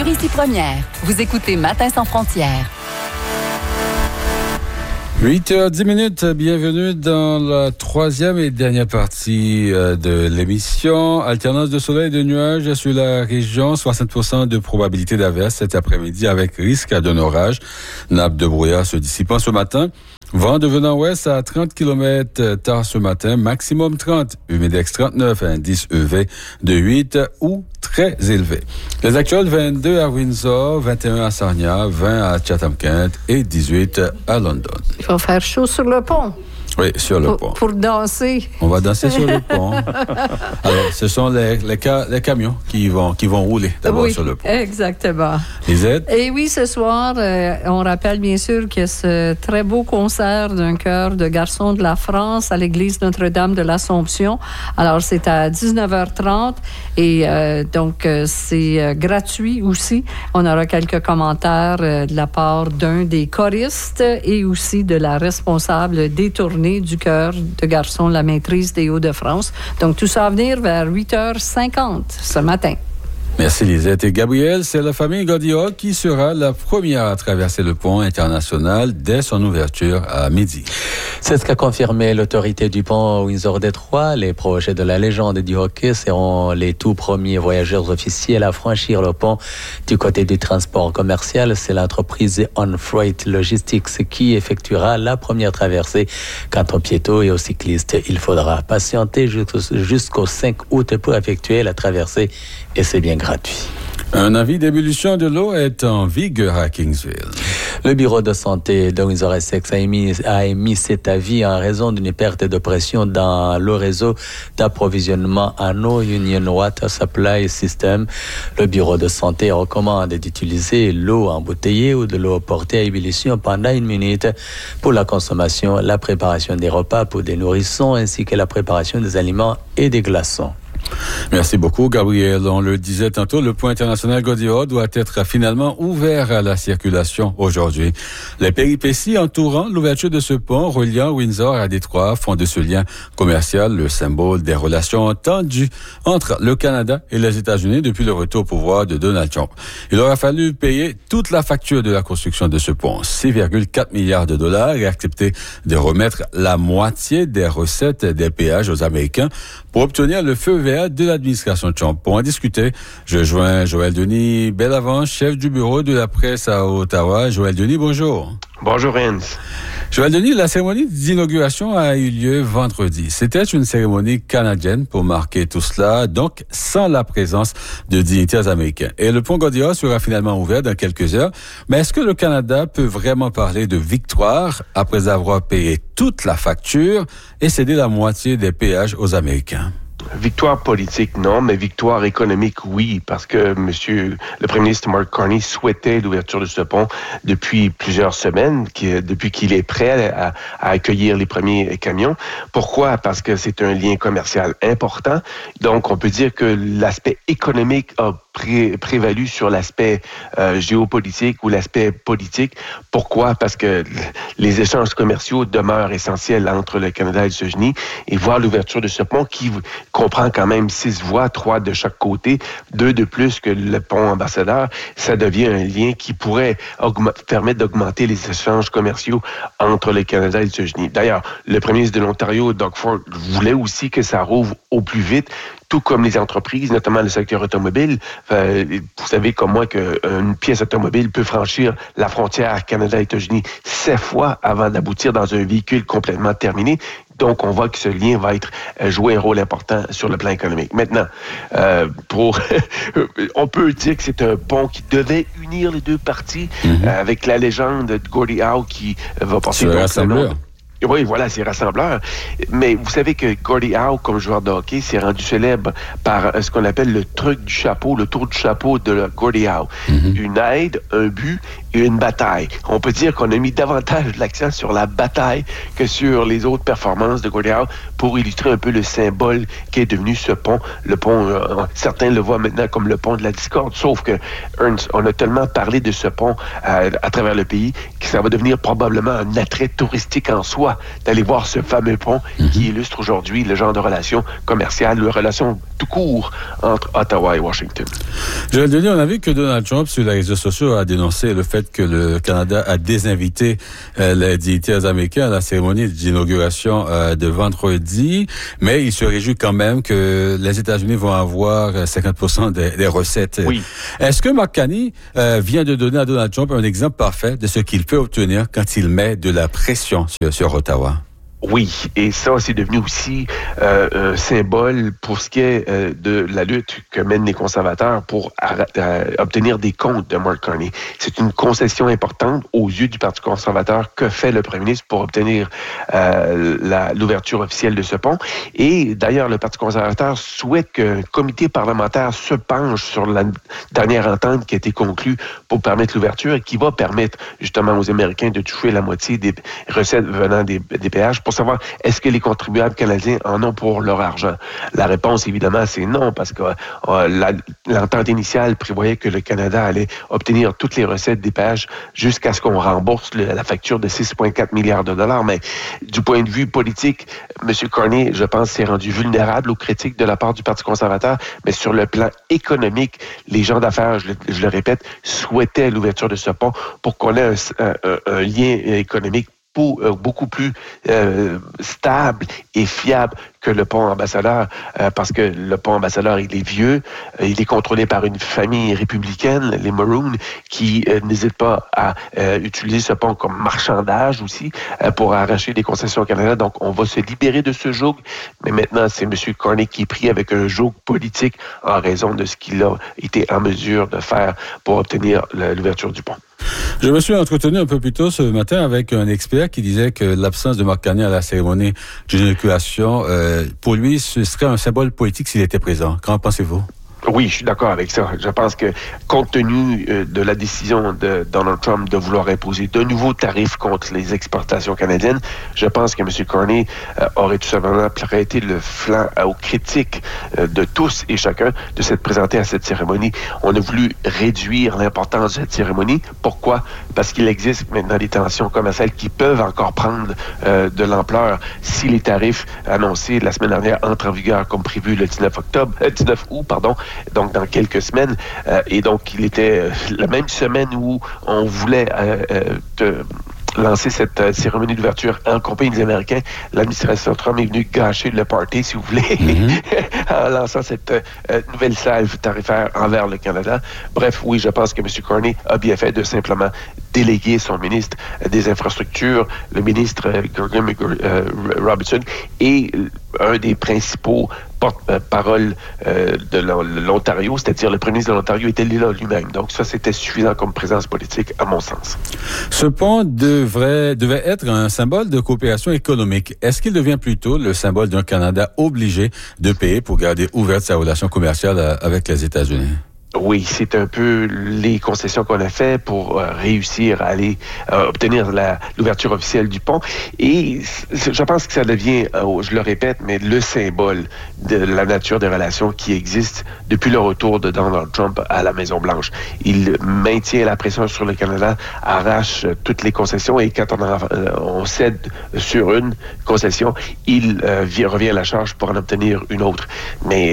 Ici Première. Vous écoutez Matin sans frontières. 8h10, bienvenue dans la troisième et dernière partie de l'émission. Alternance de soleil et de nuages sur la région, 60% de probabilité d'averse cet après-midi avec risque d'un orage. Nappe de brouillard se dissipant ce matin. Vent devenant ouest à 30 km tard ce matin, maximum 30, humidex 39, indice EV de 8 ou très élevé. Les actuels 22 à Windsor, 21 à Sarnia, 20 à Chatham-Kent et 18 à London. Il va faire chaud sur le pont. Oui, sur le pont. Pour danser. On va danser sur le pont. Alors, ce sont les camions qui vont rouler d'abord sur le pont. Exactement. Lisette? Et oui, ce soir, on rappelle bien sûr que ce très beau concert d'un chœur de garçons de la France à l'église Notre-Dame de l'Assomption. Alors, c'est à 19h30 et donc, c'est gratuit aussi. On aura quelques commentaires de la part d'un des choristes et aussi de la responsable des tournées du chœur de garçons La Maîtrise des Hauts-de-France. Donc, tout ça à venir vers 8h50 ce matin. Merci Lisette. Et Gabriel, c'est la famille Godillot qui sera la première à traverser le pont international dès son ouverture à midi. C'est ce qu'a confirmé l'autorité du pont Windsor-Détroit. Les projets de la légende du hockey seront les tout premiers voyageurs officiels à franchir le pont. Du côté du transport commercial, c'est l'entreprise On Freight Logistics qui effectuera la première traversée. Quant aux piétons et aux cyclistes, il faudra patienter jusqu'au 5 août pour effectuer la traversée et c'est bien gratuit. Un avis d'ébullition de l'eau est en vigueur à Kingsville. Le bureau de santé de Windsor-Essex a émis cet avis en raison d'une perte de pression dans le réseau d'approvisionnement en eau Union Water Supply System. Le bureau de santé recommande d'utiliser l'eau embouteillée ou de l'eau portée à ébullition pendant 1 minute pour la consommation, la préparation des repas pour des nourrissons ainsi que la préparation des aliments et des glaçons. Merci beaucoup, Gabriel. On le disait tantôt, le pont international Godillot doit être finalement ouvert à la circulation aujourd'hui. Les péripéties entourant l'ouverture de ce pont reliant Windsor à Détroit font de ce lien commercial le symbole des relations tendues entre le Canada et les États-Unis depuis le retour au pouvoir de Donald Trump. Il aura fallu payer toute la facture de la construction de ce pont, 6,4 milliards de dollars, et accepter de remettre la moitié des recettes des péages aux Américains pour obtenir le feu vert de l'administration Trump. Pour en discuter, je joins Joël Denis Bellavance, chef du bureau de la presse à Ottawa. Joël Denis, bonjour. Bonjour, Rennes. Joël Denis, la cérémonie d'inauguration a eu lieu vendredi. C'était une cérémonie canadienne pour marquer tout cela, donc sans la présence de dignitaires américains. Et le pont Godillot sera finalement ouvert dans quelques heures. Mais est-ce que le Canada peut vraiment parler de victoire après avoir payé toute la facture et cédé la moitié des péages aux Américains? Victoire politique, non, mais victoire économique, oui, parce que le premier ministre Mark Carney souhaitait l'ouverture de ce pont depuis plusieurs semaines, depuis qu'il est prêt à accueillir les premiers camions. Pourquoi? Parce que c'est un lien commercial important. Donc, on peut dire que l'aspect économique a prévalu sur l'aspect géopolitique ou l'aspect politique. Pourquoi? Parce que les échanges commerciaux demeurent essentiels entre le Canada et les États-Unis et voir l'ouverture de ce pont qui comprend quand même 6 voies, 3 de chaque côté, 2 de plus que le pont Ambassadeur, ça devient un lien qui pourrait permettre d'augmenter les échanges commerciaux entre le Canada et les États-Unis. D'ailleurs, le premier ministre de l'Ontario, Doug Ford, voulait aussi que ça rouvre au plus vite, tout comme les entreprises, notamment le secteur automobile. Vous savez comme moi qu'une pièce automobile peut franchir la frontière Canada-États-Unis 7 fois avant d'aboutir dans un véhicule complètement terminé. Donc, on voit que ce lien va jouer un rôle important sur le plan économique. Maintenant, on peut dire que c'est un pont qui devait unir les deux parties, avec la légende de Gordie Howe qui va porter le nom. Oui, voilà, c'est rassembleur. Mais vous savez que Gordie Howe, comme joueur de hockey, s'est rendu célèbre par ce qu'on appelle le truc du chapeau, le tour du chapeau de Gordie Howe. Une aide, un but et une bataille. On peut dire qu'on a mis davantage l'accent sur la bataille que sur les autres performances de Gordie Howe pour illustrer un peu le symbole qui est devenu ce pont. Le pont, certains le voient maintenant comme le pont de la discorde, sauf que, Ernst, on a tellement parlé de ce pont à travers le pays que ça va devenir probablement un attrait touristique en soi. toi d'aller voir ce fameux pont qui illustre aujourd'hui le genre de relations commerciales, de relations tout court entre Ottawa et Washington. Joël Denis, on a vu que Donald Trump, sur les réseaux sociaux, a dénoncé le fait que le Canada a désinvité les dignitaires américains à la cérémonie d'inauguration de vendredi, mais il se réjouit quand même que les États-Unis vont avoir 50% des recettes. Oui. Est-ce que Mark Carney vient de donner à Donald Trump un exemple parfait de ce qu'il peut obtenir quand il met de la pression sur Ottawa? Oui, et ça, c'est devenu aussi un symbole pour ce qui est de la lutte que mènent les conservateurs pour obtenir des comptes de Mark Carney. C'est une concession importante aux yeux du Parti conservateur que fait le premier ministre pour obtenir l'ouverture officielle de ce pont. Et d'ailleurs, le Parti conservateur souhaite qu'un comité parlementaire se penche sur la dernière entente qui a été conclue pour permettre l'ouverture et qui va permettre justement aux Américains de toucher la moitié des recettes venant des péages, pour savoir est-ce que les contribuables canadiens en ont pour leur argent. La réponse, évidemment, c'est non, parce que l'entente initiale prévoyait que le Canada allait obtenir toutes les recettes des péages jusqu'à ce qu'on rembourse la facture de 6,4 milliards de dollars. Mais du point de vue politique, M. Carney, je pense, s'est rendu vulnérable aux critiques de la part du Parti conservateur, mais sur le plan économique, les gens d'affaires, je le répète, souhaitaient l'ouverture de ce pont pour qu'on ait un lien économique beaucoup plus stable et fiable que le pont Ambassadeur, parce que le pont Ambassadeur, il est vieux, il est contrôlé par une famille républicaine, les Maroons, qui n'hésitent pas à utiliser ce pont comme marchandage aussi, pour arracher des concessions au Canada. Donc, on va se libérer de ce joug, mais maintenant, c'est M. Carney qui est pris avec un joug politique en raison de ce qu'il a été en mesure de faire pour obtenir l'ouverture du pont. Je me suis entretenu un peu plus tôt ce matin avec un expert qui disait que l'absence de Mark Carney à la cérémonie d'inauguration, pour lui, ce serait un symbole politique s'il était présent. Qu'en pensez-vous? Oui, je suis d'accord avec ça. Je pense que, compte tenu de la décision de Donald Trump de vouloir imposer de nouveaux tarifs contre les exportations canadiennes, je pense que M. Carney aurait tout simplement prêté le flanc aux critiques de tous et chacun de s'être présenté à cette cérémonie. On a voulu réduire l'importance de cette cérémonie. Pourquoi? Parce qu'il existe maintenant des tensions commerciales qui peuvent encore prendre de l'ampleur si les tarifs annoncés la semaine dernière entrent en vigueur comme prévu le 19 août, donc dans quelques semaines. Et donc, il était la même semaine où on voulait lancer cette cérémonie d'ouverture en compagnie des Américains. L'administration Trump est venue gâcher le party, si vous voulez, en lançant cette nouvelle salve tarifaire envers le Canada. Bref, oui, je pense que M. Carney a bien fait de simplement déléguer son ministre des Infrastructures, le ministre Gregory Robertson, et un des principaux porte-parole de l'Ontario, c'est-à-dire le premier ministre de l'Ontario était là lui-même. Donc ça, c'était suffisant comme présence politique, à mon sens. Ce pont devait être un symbole de coopération économique. Est-ce qu'il devient plutôt le symbole d'un Canada obligé de payer pour garder ouverte sa relation commerciale avec les États-Unis? Oui, c'est un peu les concessions qu'on a fait pour réussir à aller obtenir l'ouverture officielle du pont. Et je pense que ça devient, je le répète, mais le symbole de la nature des relations qui existent depuis le retour de Donald Trump à la Maison-Blanche. Il maintient la pression sur le Canada, arrache toutes les concessions, et quand on cède sur une concession, il revient à la charge pour en obtenir une autre. Mais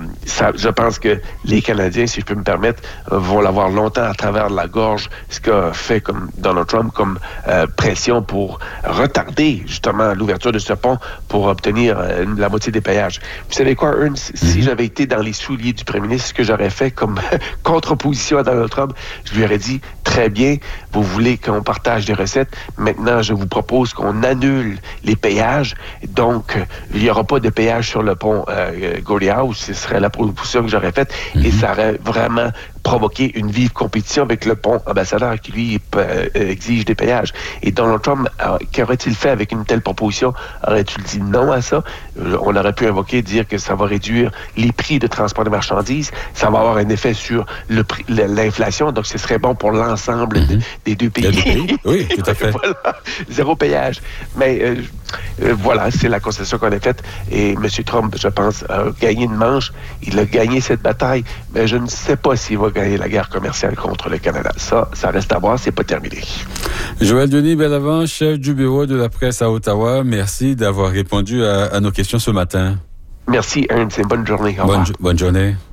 je pense que les Canadiens, si je peux me permettre, vont l'avoir longtemps à travers la gorge, ce qu'a fait comme Donald Trump comme pression pour retarder justement l'ouverture de ce pont pour obtenir la moitié des payages. Vous savez quoi, Ernst? Si j'avais été dans les souliers du premier ministre, ce que j'aurais fait comme contre-position à Donald Trump, je lui aurais dit, très bien, vous voulez qu'on partage des recettes, maintenant je vous propose qu'on annule les péages, donc il n'y aura pas de péage sur le pont Gordie Howe, ce serait la proposition que j'aurais faite, et ça aurait vraiment provoqué une vive compétition avec le pont Ambassadeur qui, lui, exige des péages. Et Donald Trump, qu'aurait-il fait avec une telle proposition? Aurait-il dit non à ça? On aurait pu invoquer, dire que ça va réduire les prix de transport de marchandises, ça va avoir un effet sur l'inflation, donc ce serait bon pour l'ensemble des deux pays. Oui, tout à fait. Voilà, zéro péage. Mais voilà, c'est la concession qu'on a faite. Et M. Trump, je pense, a gagné une manche. Il a gagné cette bataille, mais je ne sais pas s'il va gagner la guerre commerciale contre le Canada. Ça reste à voir, c'est pas terminé. Joël Denis Bellavance, chef du bureau de la presse à Ottawa, merci d'avoir répondu à nos questions ce matin. Merci, Ernst, et bonne journée. Au revoir. Bonne journée.